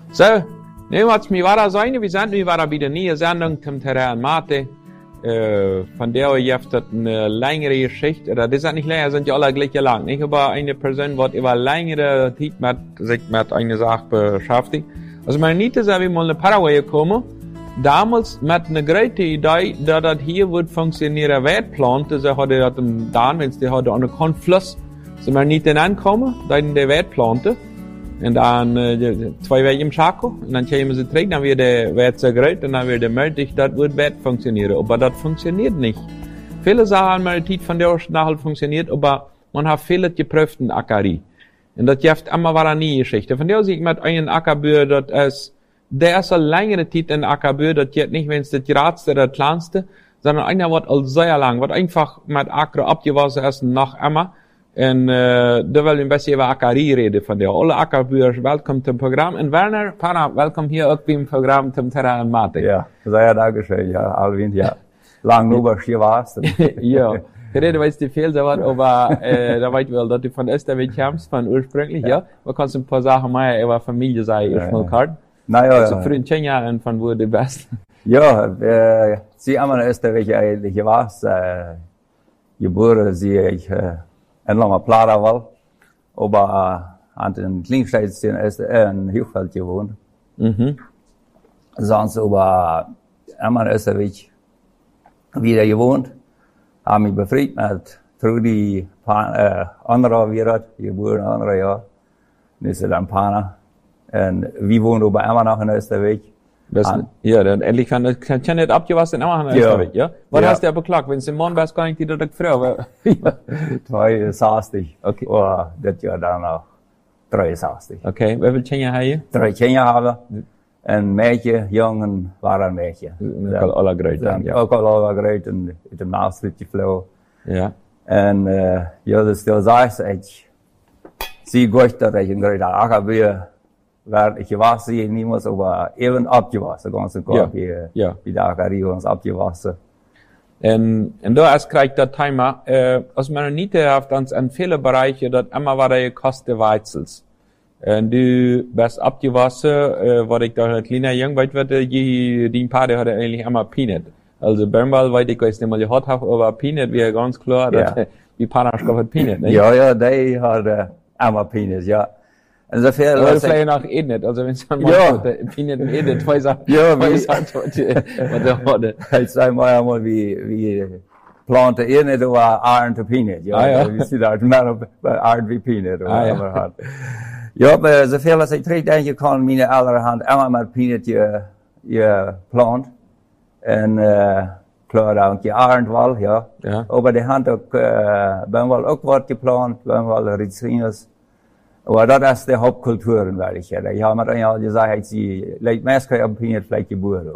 So, nu wat mi waren zijn, we zijn nu weer bij de nieuwe zending zum Terrain Mate. Von der heeft het eine längere Geschichte, oder das ist nicht länger, sind ja alle gleich lang, nicht? Aber eine Person wird über längere Zeit sich mit einer Sache beschäftigt. Also meine Niete sind wir mal in Paraguay gekommen, damals mit einer großen Idee, dass das hier wird funktionieren, Wertplante, sie hatte das dann, wenn sie hatte an der Fluss, so meine Niete ankommen, dann die Wertplante. En dan 2 weken im Chaco. En dan komen ze terug, dan weer de wet zo groot. En dan weer de möglich, dat wordt wet functioneren. Aber dat funktioniert nicht. Viele Sachen haben die von der Schnachel funktioniert, aber man hat viele geprüft in Akari. En dat heeft immer war nie Geschichte. Von der sich mit einem Ackerbühr, dat ist, der ist eine längere Zeit in Ackerbühr, dat geht nicht, wenn es das Gradste oder das Kleinste, sondern einer wird als sehr lang, wird einfach mit Acker abgewaschen ist nach immer. En daar wil je een beetje over Akari reden van jou. Alle akkerbuurs, welkom zum Programm. En Werner, Pana, welkom hier ook bij het programma zum Terrain Mate. Ja, sehr dankeschön, ja, Alwin, ja. Lang nur hier warst. Ja, reden weiß die viel, aber da weiß ich wel, dass du von Österreich kommst, von ursprünglich, ja. Man kann ein paar Sachen mehr über Familie sagen, ich mal kalt. Naja, also für den 10 Jahren von wo du bist. Ja, sie haben in Österreich eigentlich warst, geboren, sie, ich, en lange Plata wel, aber an den Klingsteins in Hochfeld gewohnt. Sonst aber immer in Österreich wieder gewohnt, haben mich befreit mit Trudi, anderer Wirat, geboren, anderer Jahr, nicht dann Pana. Und wir wohnen aber immer noch in Österreich. Ja, dann endlich kann nicht abgewaschen immer in Österreich, ja? Was hast du beklagt? Wenn du im Morgen bist, kann ich dir das fragen. 62. Okay. Oder das Jahr dann noch 63. Okay, wie viele Kinder hast du? 3 Kinder habe. Ein Mädchen, Jungen waren ein Mädchen. Ook al alle groot. Ja, ook al alle groot en in de Maastricht gevlogen. Ja. En ja, dus dat zei ik, zie goed dat ik een grote akkerbuur werd. Ik was hier niemals, aber even abgewassen, ganz und gar wie de akkerie ons abgewassen. En daar is krijg dat thema, als men niet heeft aan vele bereichen, dat immer waar je kosten weizels. En du bist abgewassen, wat ik daar een kleiner jong weet wat die Paare hadden eigentlich immer Peanut. Also Bernball, weil ich weiß nicht mal gehört habe, aber Peanut wäre ganz klar, dass die Partnerschaft hat Peanut, ne? Ja, die hat immer Peanut, ja. En zoveel. Aber vielleicht noch Ednet, also wenn es dann mal Peanut und Ednet, zwei Sachen, was der hatte. Ich sag mal wie planten Ednet oder Arend to Peanut, ja. Wie sieht das, mehr Arend wie Peanut, oder? Ja, aber zoveel als ik terugdenken kan, mijn ouders hadden immer met Peanut geplant. En klar ook Arend wel, ja. Aber die hadden ook, wel ook wat geplant, wel Rizinus. Aber das ist die Hauptkultur in Welche. Ich habe mir dann gesagt, sie legt meistens auf Peanut vielleicht geboren.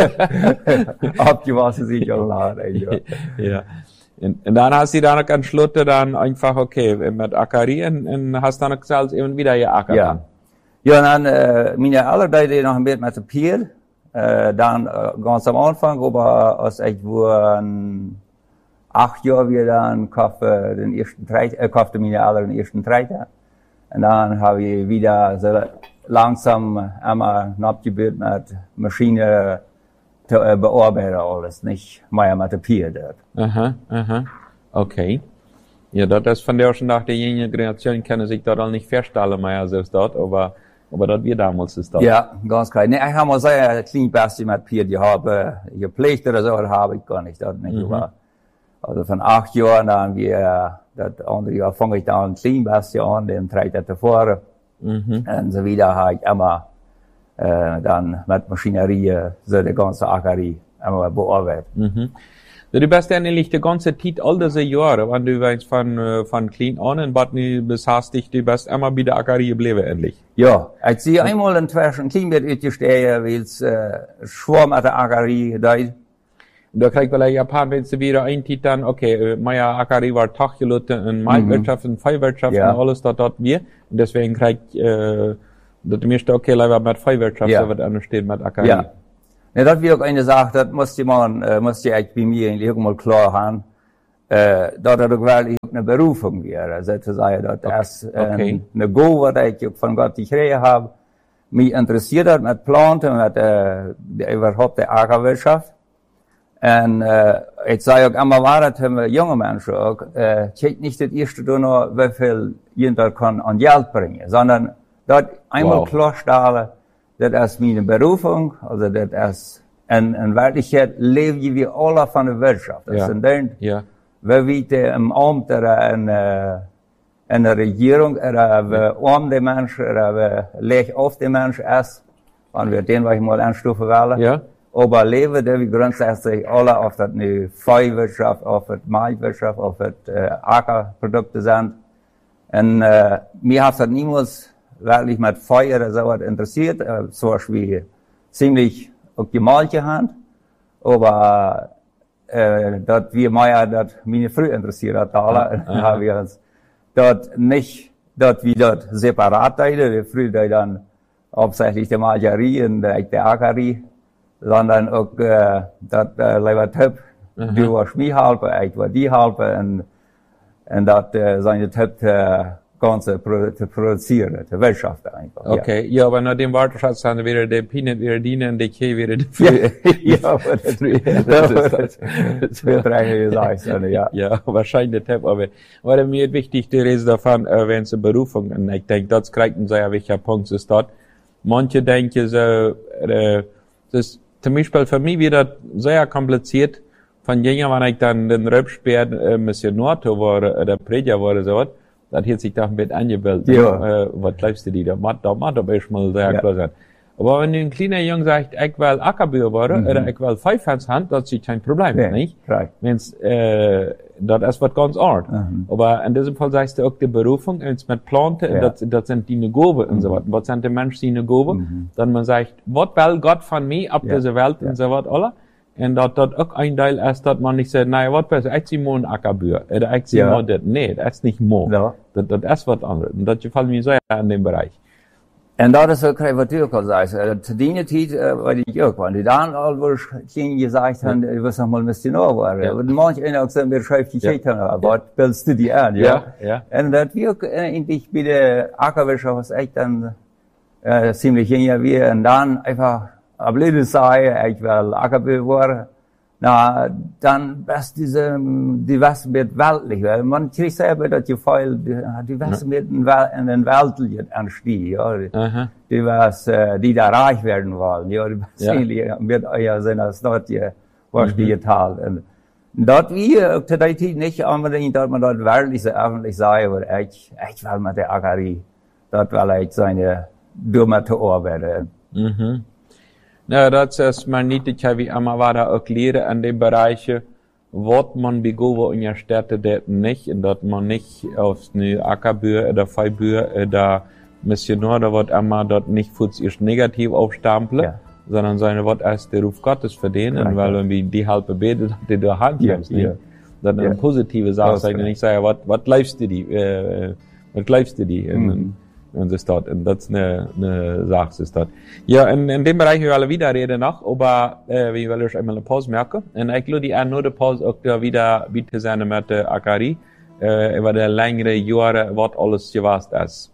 Abgewaschen sich ja leider. Ja. Und dann hast du dann auch entschlossen, dann einfach, okay, mit Akari und hast dann gesagt, eben wieder geackert. Ja. Ja, und dann, meine Allerbeide noch ein bisschen mit dem Pier, dann ganz am Anfang, aber als ich war 8 Jahre wieder dann kaufte den ersten Treiter, kaufte meine Aller den ersten Treiter. Und dann habe ich wieder so langsam einmal abgebildet mit Maschine zu bearbeiten alles, nicht mehr mit der Pier dort. Okay. Ja, das ist von der schon nach der jungen Generation können sich dort auch nicht feststellen mehr selbst dort, aber das wir damals ist das. Ja, ganz klar. Nee, ich habe mal sehr ein kleines bisschen mit Pier gepflegt oder so, habe ich gar nicht, das nicht, aber also von 8 Jahren dann das andere Jahr fange ich dann ein klein bisschen an, den Treiter zu fahren. Und so wieder habe ich immer dann mit Maschinerie so die ganze Ackerie immer bearbeitet. Du bist eigentlich die ganze Zeit, all diese Jahre, wenn du weißt von klein an und was du besagst dich, du bist immer bei der Ackerie geblieben, endlich. Ja, ich sehe einmal inzwischen ein klein bisschen ausgestehen, weil es schwer mit der Ackerie geht. Da kriegt vielleicht Japan, wenn du wieder eintiet, dann, okay, meine Akari war Taggelute in Marktwirtschaft und Feuerwirtschaft und alles dort wir. Und deswegen kriegt, das mirste okay, leider mit Feuerwirtschaft, so wird anders stehen mit Akari. Ja. Ja, das wird auch eine Sache, das musste ich bei mir eigentlich mal klar haben, dass das auch wirklich eine Berufung wäre. Also zu sagen, dass das eine Go, was ich von Gott gekriegt habe, mich interessiert hat mit Planten, mit überhaupt der Ackerwirtschaft. Und ich sage auch immer weiter zu junge Menschen auch, check nicht das erste nur, wie viel jeder kann an Geld bringen, sondern dort einmal klarstellen, das ist meine Berufung, also das ist in Wirklichkeit leben wir alle von der Wirtschaft. Das sind dann, wie wir im Amt oder in der Regierung, oder wie arm die Menschen, oder wie leicht auf die Menschen ist, wenn wir den mal anstufen wollen. Ja. Aber leben, da wir grundsätzlich alle auf das Viehwirtschaft, auf das Milchwirtschaft, auf das Ackerprodukte sind. Und mir hat das niemals wirklich mit Vieh oder so was interessiert, so wie ziemlich auf die Milch Hand. Aber dat wir mehr, das mich früh interessiert hat, alle, haben wir uns dort nicht, dort wie dort separat teilen, früher dann hauptsächlich die Malcherie und die Ackerie, sondern auch, dat lieber Typ, du warst mich halbe, ich war die halbe, und dat seine Typ, ganze zu produzieren, zu wirtschaften einfach. Okay, ja, aber nach dem Warteschatz haben wir die Peanut wieder dienen, die Key wieder die Ja, aber das wird eigentlich gesagt, ja. Ja, wahrscheinlich der Tipp, aber mir wichtig, die Rede davon, wenn es eine Berufung, und ich denke, das kriegt ein sehr wichtiger Punkt, ist dort. Manche denken so, das ist zum Beispiel für mich wieder sehr kompliziert, von jener, wenn ich dann den Röpspeer, Missionator war, oder Prediger war, so was, das hat sich da ein bisschen angebildet. Ja. Was glaubst du, da macht aber ich mal sehr klar sein. Aber wenn ein kleiner Junge sagt, ich will Ackerbauer werden, oder ich will Pfeifens haben, das ist kein Problem, nicht? Right. Wenn's, das ist was ganz anderes. Aber in diesem Fall sagst du auch die Berufung, wenn's mit Planten, das sind die Gaben und so was. Was sind die Menschen, die Gaben? Dann man sagt, was will Gott von mir ab dieser Welt und so was, alle? Und dat ook een deel is dat man niet zegt, nou wat best, ik zie mooi een akkerbuur. Ik zie mooi dit. Nee, dat is niet mooi. Ja. Dat is wat anders. En dat gefällt mir sehr in dem Bereich. En dat is ook wat u ook al zei. Te die tijd, wat ik ook, want die dan al wo geen gezegd hebben, ik was nog mal missionair worden. Und manche ook zijn weer schrijfgekeken hebben, wat willst du die aan, ja? En dat we ook eigentlich bij de akkerwirtschaft was echt dan ziemlich genial weer. En dan einfach ab Lidl sei, ich will Ackerbauer worden. Na, dann was die was mit weltlich, weil man kriegt selber das Gefühl, die was mit in den weltlichen anstieg, ja. Die was, die da reich werden wollen, ja, die was mit euer Sinn als dort was die geteilt. Und dort wir, zu der Zeit nicht unbedingt, dass man dort weltlich so öffentlich sei, aber ich will mit der Ackerie, dort will ich seine Dumme zu arbeiten. Ja, das ist man nicht, ich habe immer weiter auch lehre an den Bereichen, was man begoben in der Städte, das nicht, und dass man nicht aufs Ackerbühr oder Viehbühr oder Missionar, oder was immer, dort nicht für sich negativ aufstempeln, sondern seine was als der Ruf Gottes verdienen, weil wenn wir die halbe betet, die du Hand nimmst, dann eine positive Sache sein, und ich sage, was bleibst du die, was bleibst du die, und das dort, und das ist eine Sache, ist dort. Ja, in dem Bereich wir alle wieder reden noch, aber, wir wollen euch einmal eine Pause merken, und ich glaube, die nur die Pause auch da wieder bitte sein mit der Ackerie, über die längere Jahre, was alles gewasst ist.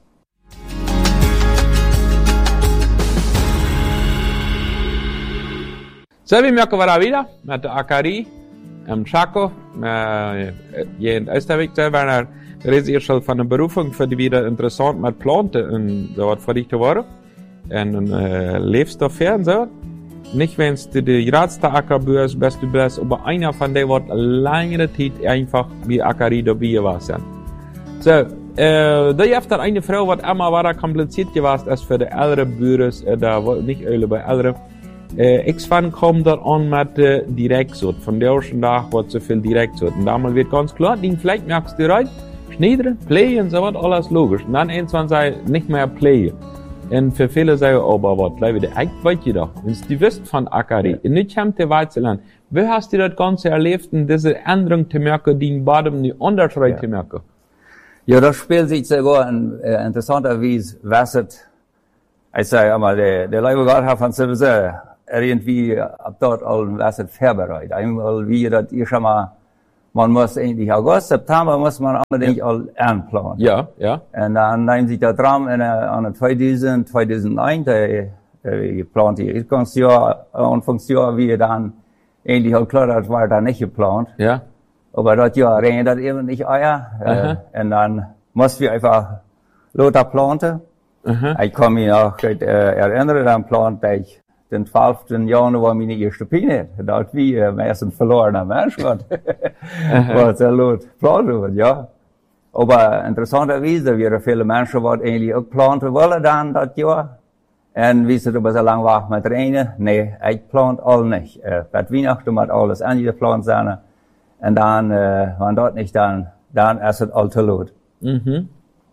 So, wir merken wir da wieder mit der Ackerie, im Chaco, hier in Österreich selber, er ist hier schon von der Berufung für die wieder interessant mit Planten und so was für dich zu werden. Und lebst du fern, so. Nicht, wenn du die geradste Ackerbauer bist, du bist, aber einer von denen wird längere Zeit einfach wie Ackerie dabei war. So, da gibt es eine Frau, die immer weiter kompliziert gewesen ist für die ältere Bauern, da nicht alle bei älteren. X-Fan kommt dort an mit Direktsort. Von der ersten Tag wird so viel Direktsort. Und damals wird ganz klar, die vielleicht merkst du rein, Schneidern, Play und so was, alles logisch. Und dann irgendwann sei nicht mehr Play. Und für viele sagen, aber was, gleich wieder, ich weiß je doch, wenn du wisst von Ackerie, in nicht kommt der Weizenland, wie hast du das Ganze erlebt, in diese Änderung zu merken, die in Baden nicht anders zu merken? Ja, das spielt sich sogar interessanterweise, was ich sage einmal, der Leibe Gott hat von sowieso irgendwie ab dort all was vorbereitet. Einmal, wie das ihr schon mal man muss eigentlich August, September muss man unbedingt all anplanen. Ja, ja. En dan neemt zich dat raam aan 2000, 2001, geplant die uitgangsjahr, aanvangsjahr, wie dan eigentlich al klaar dat war da nicht geplant. Ja. Aber dat Jahr regnet dat eben nicht Eier. Und dann mussten wir einfach lauter planten. Ich kann mich noch erinnern, dann plante ich den 12. Januar meine erste Pine. Dat wie meistens verlorener Mensch war. Was er laut planten wird, ja. Aber interessanterweise, wir viele Menschen, die eigentlich auch planten wollen dann das Jahr. Und wie sie aber so lange wacht mit Regen, nee, ich plant all nicht. Bei Weihnachten muss alles angeplant sein. Und dann, wenn das nicht, dann ist es all zu laut. Und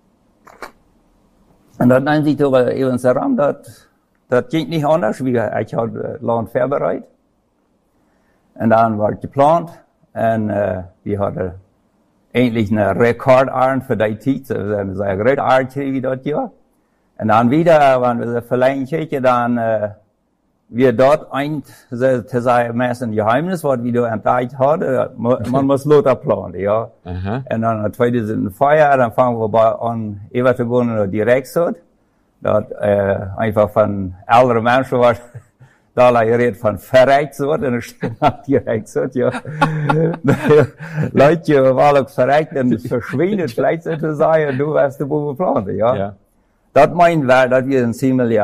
dann nehmen sie aber eben so ran, das ging nicht anders, wie ich hatte Land vorbereitet. Und dann war geplant. Und wir hatten eigentlich eine Rekordabend für die Zeit. Also eine sehr große Abend wie das Jahr. Und dann wieder, wenn wir so verlängern kicken, dann, wir dort das ist ein Geheimnis, was wir da entdeckt haben. Man muss lauter planen, ja. Und dann 2004, dann fangen wir an, über zu gehen, direkt so. Dort, einfach von älteren Menschen, was da geredet von verreckt so, und es steht direkt so, ja. Leute, weil auch verreckt, und es verschwindet, vielleicht sollte es sein, du weißt, wo wir planen, ja. Das meinen wir, dass wir ein ziemlich,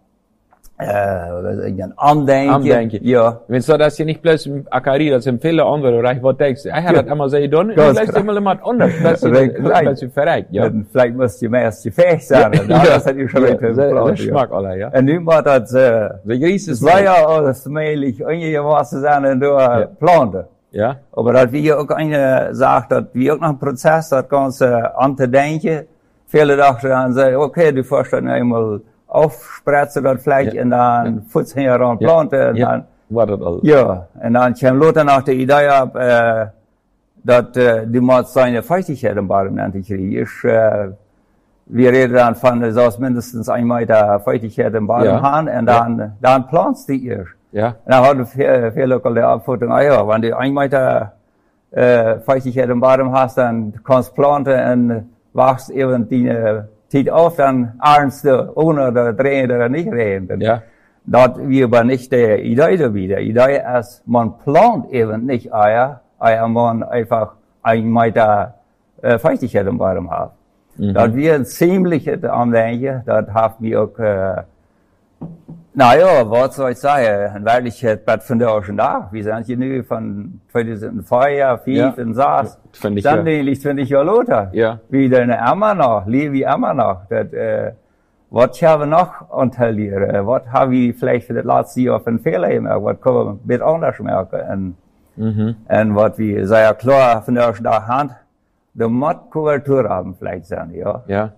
ein Andenken. Ja. Wenn so, dass ihr nicht bloß im Akari, das empfehle andere, oder ich denkst, ich habe das einmal so getan, und vielleicht immer jemand anders, dass ihr verreckt, ja. Vielleicht müsst ihr mehr fähig sein, das hat ihr schon weiter geplant. Das schmeckt alle, ja. Und nun war das, das war ja alles mählich, einigermaßen sein, und da planten. Ja. Aber dass wir auch eine sagt, dass wir auch noch einen Prozess, das Ganze anzudenken. Viele dachten dann, okay, du fährst dann einmal aufsprezen dat vielleicht en dan voet je er aan planten. En dan, wat het al. Ja, en dan kwam later nog de idee op dat die moet zijn feuchtigheid im Boden krijgen. Wir reden dann von, so mindestens 1 Meter Feuchtigkeit im Boden haben und dann planst du erst. Ja. Und dann hat viele auch die Abfuhrung, wenn du 1 Meter Feuchtigkeit im Boden hast, dann kannst du planten und wachst eben die Zeit auf, dann ahnst du, ohne da drehen oder nicht drehen. Ja. Das wir aber nicht die Idee da wieder. Die Idee ist, man plant eben nicht Eier man einfach 1 Meter Feuchtigkeit im Boden hat. Dat wir ein ziemliches Andenken, das haben wir auch, was soll ich sagen, ein wirkliches Bett von der schon da. Wir sind hier nur von 2004, 2005 und 6. Dann finde ich ja Lothar. Ja. Wieder eine immer noch, Levi immer noch. Was haben wir noch unterlieren? Was haben wir vielleicht für das letzte Jahr für einen Fehler gemacht? Was können wir mit anders merken? Und was wir sehr klar von der schon da haben, de moet Kuvertur haben vielleicht sein, ja. Ja.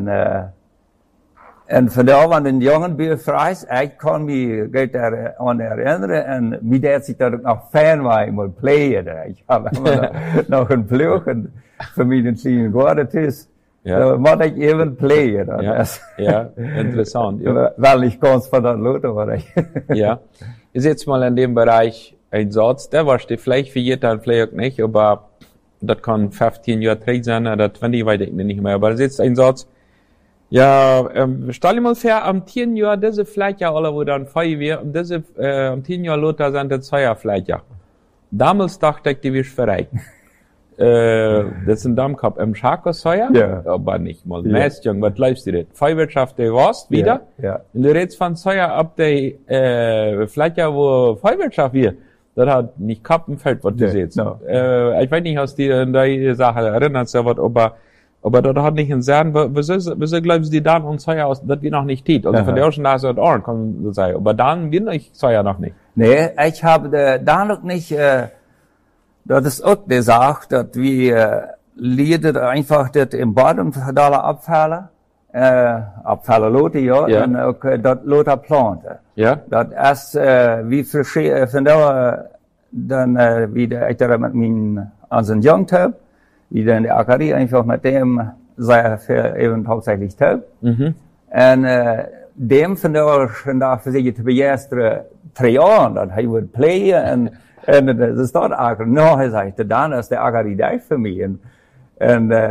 En vandaar, want een jongen bevrijs, ik kan me goed aan herinneren, en mij deed zich dat ik nog fan was, maar playen. Ik heb nog een ploeg, en voor mij een 10 geworden is, dan moet ik even playen. Ja, interessant. Ja. Wel niet ganz van dat Lothar, maar ik. Ja. Ist jetzt mal in dem Bereich ein Satz, der war vielleicht für jeden vielleicht auch nicht, aber das kann 15 Jahre zurück sein, oder 20, weiß ich nicht mehr. Aber das ist ein Satz. Ja, stell dir mal vor, am 10 Jahr, diese Fläche alle, wo dann fei wir, diese, am 10 Jahr Lothar sind das 2 Fläche. Damals dachte ich, die wirst verreicht. Das ist ein Dammkopf im Schakossäuer? Ja. Aber nicht mal. Ja. Meist, Jung, was läufst du das? Feuwirtschaft, der warst wieder? Ja. Und du redest von Säuer ab der, Fläche, wo Feuwirtschaft wird. Das hat nicht Kappenfeld, was du siehst. No. Ich weiß nicht, aus die Sache erinnert sich, aber das hat nicht einen Sinn. Wieso glaubst du, dann und Säuer aus, das wir noch nicht tät? Also von der schon da so ein Ohren, kann so sein. Aber dann wir ich Säuer noch nicht. Nee, ich habe da noch nicht, das ist auch die Sache, dass wir lieden einfach das im Boden da abfallen. Abfallen Lothar, ja, und auch das Lothar planten. Ja. Das ist, wie von da, dann, wieder, ich da mit meinen, unseren Jungen habe, wieder in der Akademie einfach mit dem, sei für eben hauptsächlich habe. Und, dem von da schon da für sich zu begeistern, 3 Jahren, dass er wird playen, En ze staat akker, nou, hij zegt, dan is de akker idee voor mij. En